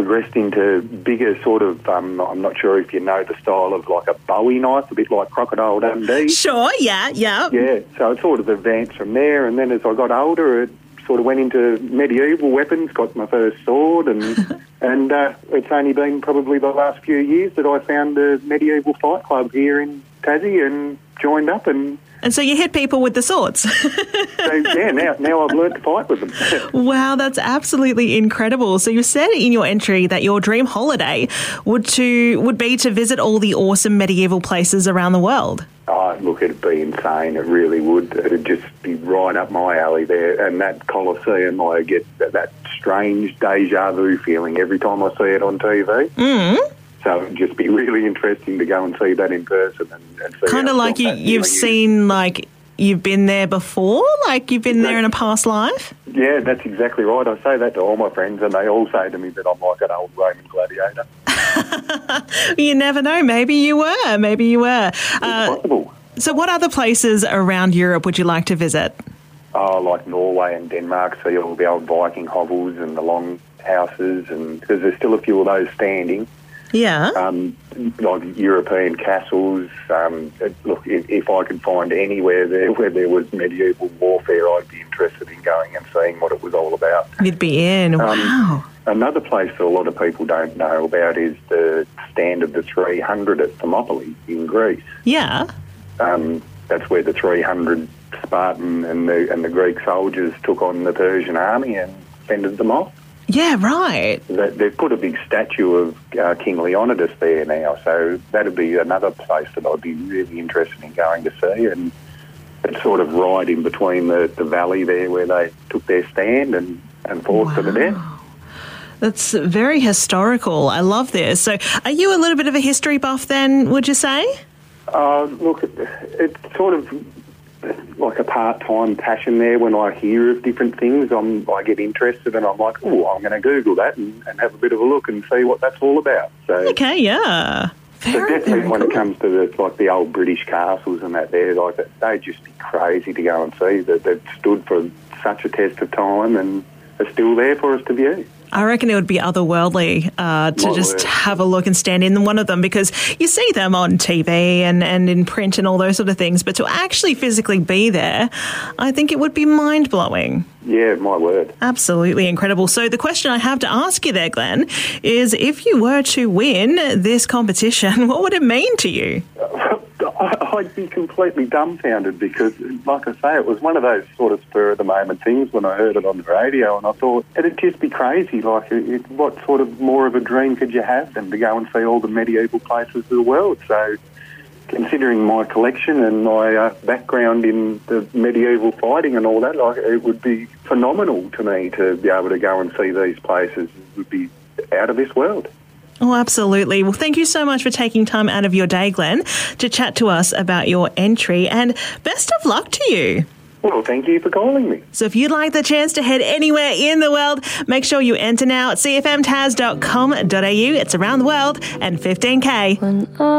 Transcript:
progressed into bigger sort of, I'm not sure if you know the style of like a Bowie knife, a bit like Crocodile Dundee. Sure, yeah. Yeah, so it sort of advanced from there, and then as I got older, it sort of went into medieval weapons, got my first sword, and and it's only been probably the last few years that I found the Medieval Fight Club here in Tassie and joined up and so you hit people with the swords. So, yeah, now I've learned to fight with them. Wow, that's absolutely incredible. So you said in your entry that your dream holiday would be to visit all the awesome medieval places around the world. Oh, look, it'd be insane. It really would. It'd just be right up my alley there. And that Colosseum, I get that strange deja vu feeling every time I see it on TV. Mm. So it'd just be really interesting to go and see that in person and see. Kind of like you've seen, like you've been there before, like you've been there in a past life? Yeah, that's exactly right. I say that to all my friends and they all say to me that I'm like an old Roman gladiator. You never know. Maybe you were. It's possible. So what other places around Europe would you like to visit? Oh, like Norway and Denmark, see all the old Viking hovels and the long houses, and because there's still a few of those standing. Yeah. Like European castles. Look, if I could find anywhere there where there was medieval warfare, I'd be interested in going and seeing what it was all about. You'd be in. Wow. Another place that a lot of people don't know about is the stand of the 300 at Thermopylae in Greece. Yeah. That's where the 300 Spartan and the Greek soldiers took on the Persian army and fended them off. Yeah, right. They've put a big statue of King Leonidas there now, so that'd be another place that I'd be really interested in going to see. And it's sort of right in between the valley there where they took their stand and fought to the death. That's very historical. I love this. So are you a little bit of a history buff then, would you say? Look, it's sort of like a part-time passion there. When I hear of different things, I get interested and I'm like, oh, I'm going to Google that and have a bit of a look and see what that's all about. So, okay, yeah. Definitely when it comes to the old British castles and that there, like they'd just be crazy to go and see. That they've stood for such a test of time and are still there for us to view. I reckon it would be otherworldly to just have a look and stand in one of them, because you see them on TV and in print and all those sort of things, but to actually physically be there, I think it would be mind-blowing. Yeah, my word. Absolutely incredible. So the question I have to ask you there, Glenn, is if you were to win this competition, what would it mean to you? I'd be completely dumbfounded because, like I say, it was one of those sort of spur-of-the-moment things when I heard it on the radio, and I thought it'd just be crazy. Like, what sort of more of a dream could you have than to go and see all the medieval places of the world? So, considering my collection and my background in the medieval fighting and all that, like, it would be phenomenal to me to be able to go and see these places. It would be out of this world. Oh, absolutely. Well, thank you so much for taking time out of your day, Glenn, to chat to us about your entry, and best of luck to you. Well, thank you for calling me. So if you'd like the chance to head anywhere in the world, make sure you enter now at cfmtaz.com.au. It's around the world and 15K.